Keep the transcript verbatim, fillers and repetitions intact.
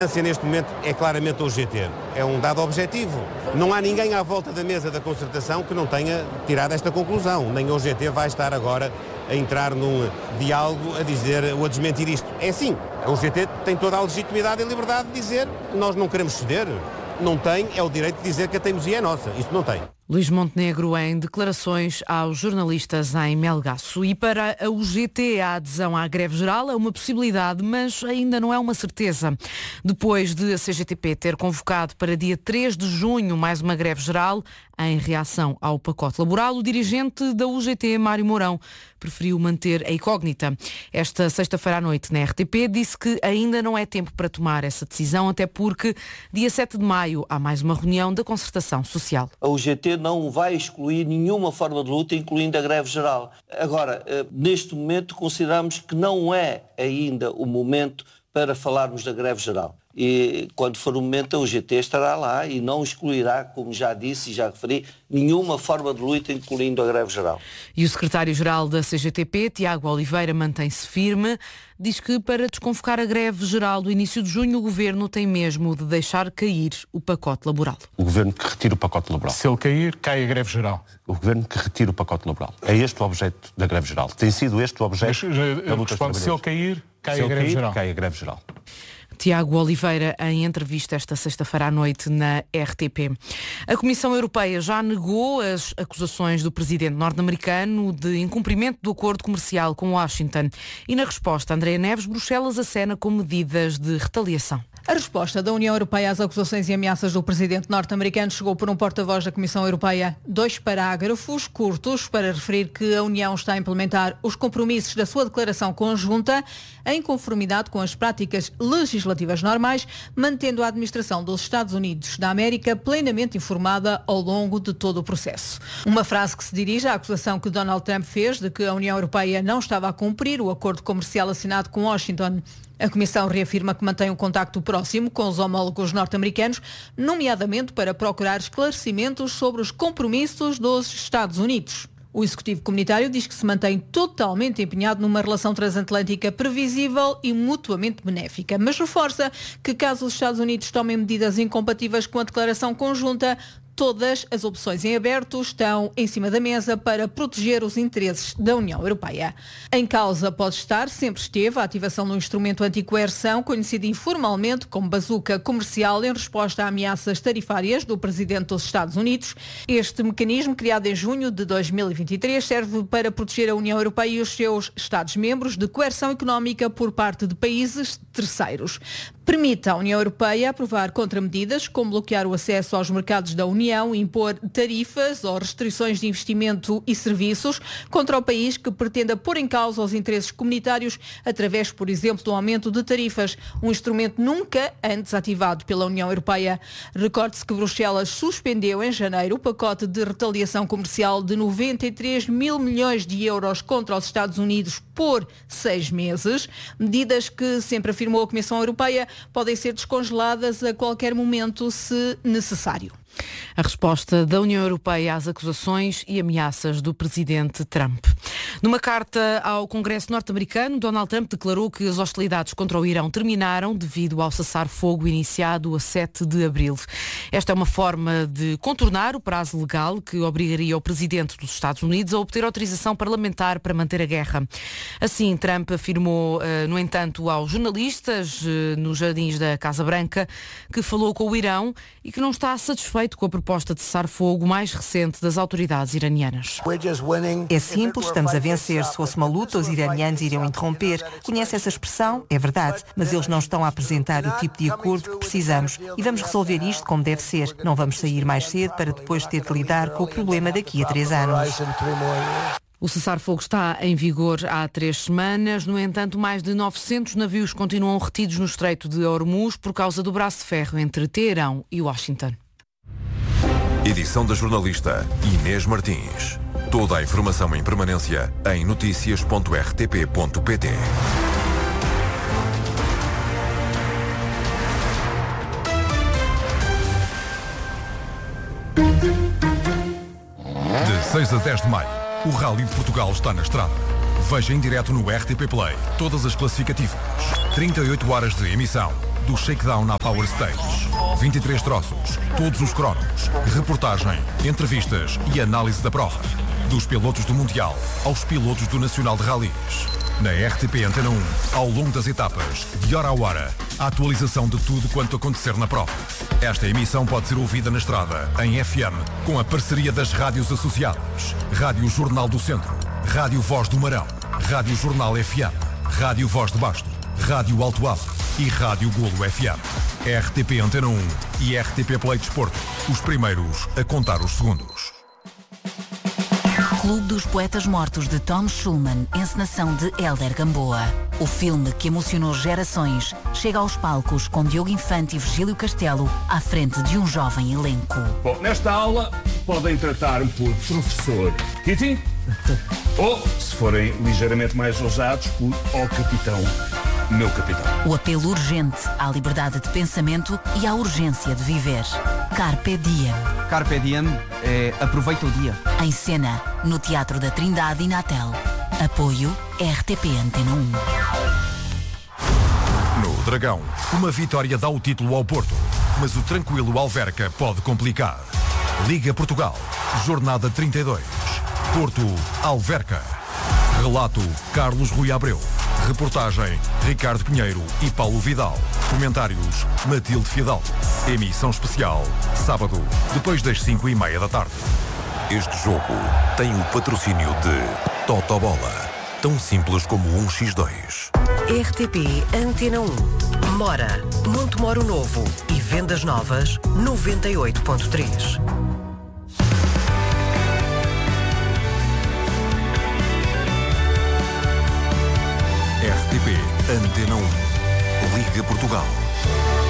Neste momento é claramente o G T. É um dado objetivo. Não há ninguém à volta da mesa da concertação que não tenha tirado esta conclusão. Nem o G T vai estar agora a entrar num diálogo a dizer ou a desmentir isto. É assim, o G T tem toda a legitimidade e liberdade de dizer que nós não queremos ceder. Não tem, é o direito de dizer que a teimosia é nossa. Isso não tem. Luís Montenegro em declarações aos jornalistas em Melgaço. E para a U G T, a adesão à greve geral é uma possibilidade, mas ainda não é uma certeza. Depois de a C G T P ter convocado para dia três de junho mais uma greve geral, em reação ao pacote laboral, o dirigente da U G T, Mário Mourão, preferiu manter a incógnita. Esta sexta-feira à noite, na R T P, disse que ainda não é tempo para tomar essa decisão, até porque dia sete de maio há mais uma reunião da concertação social. A U G T não vai excluir nenhuma forma de luta, incluindo a greve geral. Agora, neste momento, consideramos que não é ainda o momento para falarmos da greve geral. E quando for o momento, a U G T estará lá e não excluirá, como já disse e já referi, nenhuma forma de luta, incluindo a greve geral. E o secretário-geral da C G T P, Tiago Oliveira, mantém-se firme. Diz que para desconvocar a greve geral do início de junho, o Governo tem mesmo de deixar cair o pacote laboral. O Governo que retira o pacote laboral. Se ele cair, cai a greve geral. O Governo que retira o pacote laboral. É este o objeto da greve geral. Tem sido este o objeto Mas, da luta responde, se ele cair, cai se a greve cair, geral. Cai a greve geral. Tiago Oliveira, em entrevista esta sexta-feira à noite na R T P. A Comissão Europeia já negou as acusações do presidente norte-americano de incumprimento do acordo comercial com Washington. E na resposta, Andréa Neves, Bruxelas acena com medidas de retaliação. A resposta da União Europeia às acusações e ameaças do presidente norte-americano chegou por um porta-voz da Comissão Europeia. Dois parágrafos curtos para referir que a União está a implementar os compromissos da sua declaração conjunta em conformidade com as práticas legislativas normais, mantendo a administração dos Estados Unidos da América plenamente informada ao longo de todo o processo. Uma frase que se dirige à acusação que Donald Trump fez de que a União Europeia não estava a cumprir o acordo comercial assinado com Washington. A Comissão reafirma que mantém um contacto próximo com os homólogos norte-americanos, nomeadamente para procurar esclarecimentos sobre os compromissos dos Estados Unidos. O Executivo Comunitário diz que se mantém totalmente empenhado numa relação transatlântica previsível e mutuamente benéfica, mas reforça que caso os Estados Unidos tomem medidas incompatíveis com a declaração conjunta, todas as opções em aberto estão em cima da mesa para proteger os interesses da União Europeia. Em causa pode estar, sempre esteve, a ativação de um instrumento anticoerção, conhecido informalmente como bazuca comercial, em resposta a ameaças tarifárias do presidente dos Estados Unidos. Este mecanismo, criado em junho de dois mil e vinte e três, serve para proteger a União Europeia e os seus Estados-membros de coerção económica por parte de países terceiros. Permite à União Europeia aprovar contramedidas, como bloquear o acesso aos mercados da União e impor tarifas ou restrições de investimento e serviços contra o país que pretenda pôr em causa os interesses comunitários através, por exemplo, do aumento de tarifas, um instrumento nunca antes ativado pela União Europeia. Recorde-se que Bruxelas suspendeu em janeiro o pacote de retaliação comercial de noventa e três mil milhões de euros contra os Estados Unidos por seis meses, medidas que, sempre afirmou a Comissão Europeia, podem ser descongeladas a qualquer momento, se necessário. A resposta da União Europeia às acusações e ameaças do presidente Trump. Numa carta ao Congresso norte-americano, Donald Trump declarou que as hostilidades contra o Irão terminaram devido ao cessar-fogo iniciado a sete de abril. Esta é uma forma de contornar o prazo legal que obrigaria o presidente dos Estados Unidos a obter autorização parlamentar para manter a guerra. Assim, Trump afirmou, no entanto, aos jornalistas nos jardins da Casa Branca que falou com o Irão e que não está satisfeito com a proposta de cessar-fogo mais recente das autoridades iranianas. É simples, estamos a vencer. Se fosse uma luta, os iranianos iriam interromper. Conhece essa expressão? É verdade. Mas eles não estão a apresentar o tipo de acordo que precisamos. E vamos resolver isto como deve ser. Não vamos sair mais cedo para depois ter de lidar com o problema daqui a três anos. O cessar-fogo está em vigor há três semanas. No entanto, mais de novecentos navios continuam retidos no Estreito de Hormuz por causa do braço de ferro entre Teherão e Washington. Edição da jornalista Inês Martins. Toda a informação em permanência em notícias ponto r t p ponto p t. De seis a dez de maio, o Rally de Portugal está na estrada. Veja em direto no R T P Play todas as classificativas. trinta e oito horas de emissão. Do shakedown à Power Stage. vinte e três troços, todos os cromos, reportagem, entrevistas e análise da prova. Dos pilotos do Mundial aos pilotos do Nacional de Rallys. Na R T P Antena um, ao longo das etapas, de hora a hora, a atualização de tudo quanto acontecer na prova. Esta emissão pode ser ouvida na estrada, em F M, com a parceria das rádios associadas. Rádio Jornal do Centro, Rádio Voz do Marão, Rádio Jornal F M, Rádio Voz de Basto, Rádio Alto Alto e Rádio Golo F M. R T P Antena um e R T P Play Desporto, os primeiros a contar os segundos. Clube dos Poetas Mortos de Tom Schulman, encenação de Hélder Gamboa. O filme que emocionou gerações chega aos palcos com Diogo Infante e Virgílio Castelo à frente de um jovem elenco. Bom, nesta aula podem tratar-me por professor Kitty ou, se forem ligeiramente mais ousados, por ó capitão, meu capitão. O apelo urgente à liberdade de pensamento e à urgência de viver. Carpe Diem. Carpe Diem é aproveita o dia. Em cena, no Teatro da Trindade e Natel. Apoio R T P Antena um. No Dragão, uma vitória dá o título ao Porto, mas o tranquilo Alverca pode complicar. Liga Portugal, jornada trinta e dois. Porto, Alverca. Relato, Carlos Rui Abreu. Reportagem, Ricardo Pinheiro e Paulo Vidal. Comentários, Matilde Fidalgo. Emissão especial, sábado, depois das cinco e meia da tarde. Este jogo tem o patrocínio de Totobola. Tão simples como um por dois. R T P Antena um. Mora, Montemoro Novo e vendas novas noventa e oito ponto três. R T P Antena um. Liga Portugal.